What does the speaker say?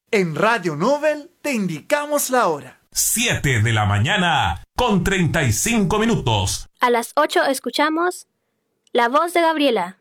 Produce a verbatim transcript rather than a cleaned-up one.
En Radio Nobel te indicamos la hora. siete de la mañana con treinta y cinco minutos. A las ocho escuchamos La Voz de Gabriela.